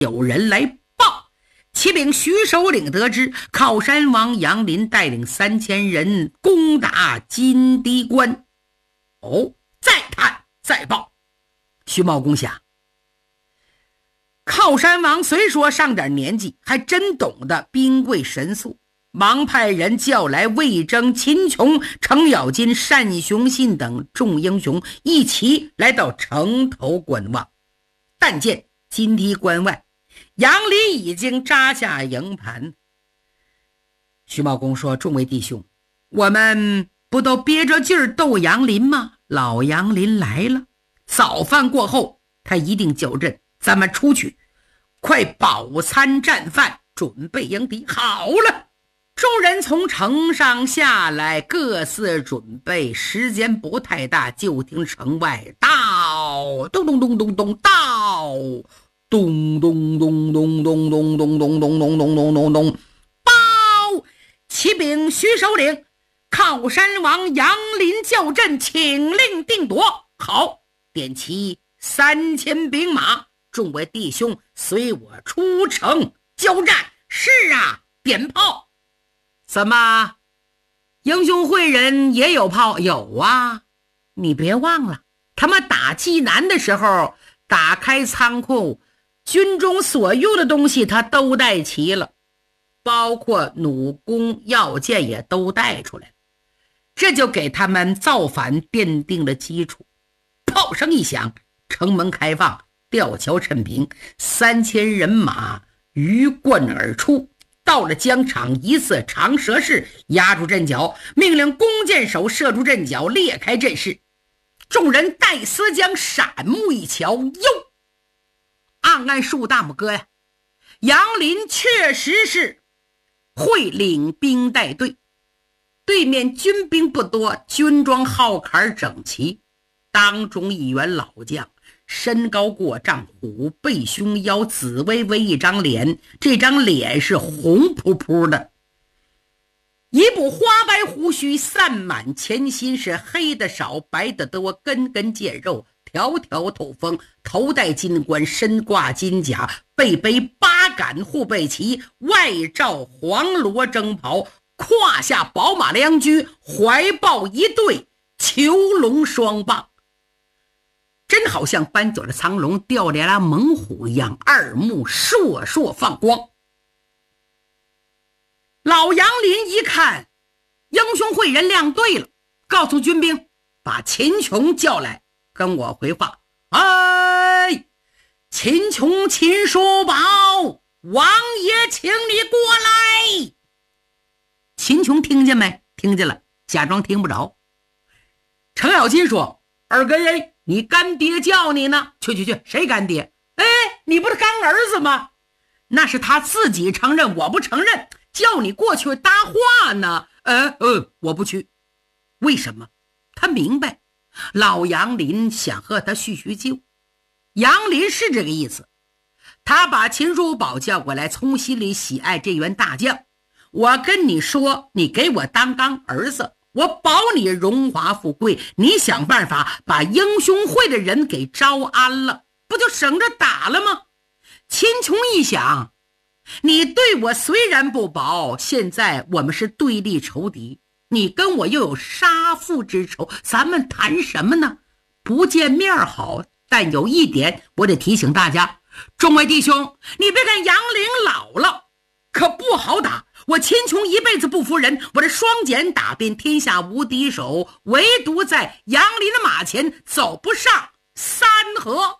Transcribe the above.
有人来报，启禀徐首领得知，靠山王杨林带领3000人攻打金堤关。哦，再探再报。徐茂公想，靠山王虽说上点年纪，还真懂得兵贵神速，忙派人叫来魏征、秦琼、程咬金、单雄信等众英雄一起来到城头观望。但见金堤关外，杨林已经扎下营盘。徐茂公说，众位弟兄，我们不都憋着劲儿斗杨林吗？老杨林来了，早饭过后他一定就阵，咱们出去快饱餐战饭，准备迎敌。好了，众人从城上下来，各自准备，时间不太大，就听城外到咚咚咚咚咚到咚咚咚咚咚咚咚咚咚咚咚咚咚，报！启禀徐首领，靠山王杨林叫阵，请令定夺。好，点齐3000兵马，众位弟兄随我出城交战。是啊，点炮。怎么，英雄会人也有炮？有啊，你别忘了，他们打济南的时候，打开仓库，军中所用的东西他都带齐了，包括弩弓药箭也都带出来了，这就给他们造反奠定了基础。炮声一响，城门开放，吊桥陈平，3000人马鱼贯而出，到了疆场，一次长蛇式压住阵脚，命令弓箭手射出阵脚，裂开阵势。众人戴思江闪目一瞧，哟，暗竖大拇哥呀！杨林确实是会领兵带队，对面军兵不多，军装号坎整齐，当中一员老将，身高过丈，虎背熊腰，紫微微一张脸，这张脸是红扑扑的，一部花白胡须散满前心，是黑的少白的多，根根见肉，条条透风，头戴金冠，身挂金甲，背背8杆护背旗，外罩黄罗征袍，胯下宝马良驹，怀抱一对囚龙双棒，真好像搬走了苍龙，掉来了猛虎一样，二目烁烁放光。老杨林一看，英雄会人亮对了，告诉军兵把秦琼叫来跟我回话。哎，秦琼，秦叔宝，王爷请你过来。秦琼听见没？听见了，假装听不着。程咬金说，二哥爷，你干爹叫你呢。去，谁干爹？哎，你不是干儿子吗？那是他自己承认，我不承认，叫你过去搭话呢。我不去。为什么？他明白老杨林想和他叙叙旧。杨林是这个意思，他把秦叔宝叫过来，从心里喜爱这员大将。我跟你说，你给我当儿子，我保你荣华富贵，你想办法把英雄会的人给招安了，不就省着打了吗？秦琼一想，你对我虽然不薄，现在我们是对立仇敌，你跟我又有杀父之仇，咱们谈什么呢？不见面好，但有一点我得提醒大家，众位弟兄，你别看杨凌老了，可不好打。我秦琼一辈子不服人，我这双锏打遍天下无敌手，唯独在杨林的马前走不上3合。